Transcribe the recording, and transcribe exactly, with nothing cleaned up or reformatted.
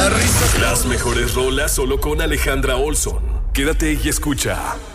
Las mejores rolas solo con Alejandra Olson. Quédate y escucha